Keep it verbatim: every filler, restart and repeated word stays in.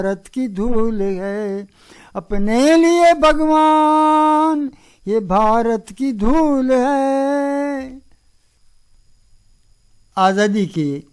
भारत की धूल है, अपने लिए भगवान ये भारत की धूल है। आज़ादी के